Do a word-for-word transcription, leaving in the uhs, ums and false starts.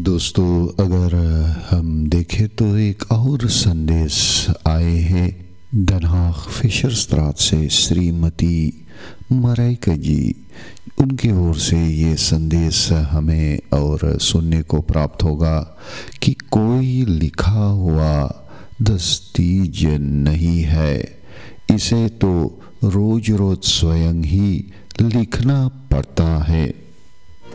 दोस्तों, अगर हम देखें तो एक और संदेश आए हैं डनहाग फिशरस्ट्रात से श्रीमती मराइका जी। उनकी ओर से ये संदेश हमें और सुनने को प्राप्त होगा कि कोई लिखा हुआ दस्तीज नहीं है, इसे तो रोज रोज स्वयं ही लिखना पड़ता है।